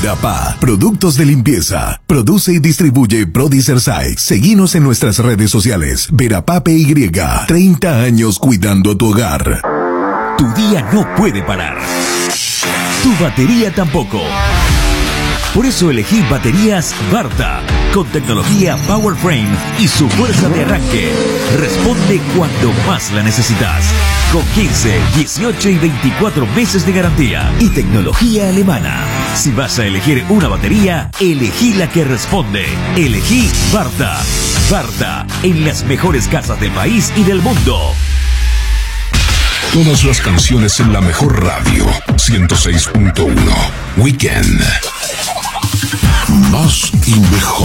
Verapá, productos de limpieza. Produce y distribuye Producer Site. Seguinos en nuestras redes sociales. Verapá PY. 30 años cuidando tu hogar. Tu día no puede parar. Tu batería tampoco. Por eso elegí baterías Varta, con tecnología PowerFrame y su fuerza de arranque. Responde cuando más la necesitas. Con 15, 18 y 24 meses de garantía y tecnología alemana. Si vas a elegir una batería, elegí la que responde. Elegí Varta. Varta, en las mejores casas del país y del mundo. Todas las canciones en la mejor radio. 106.1 Weekend. Más y mejor.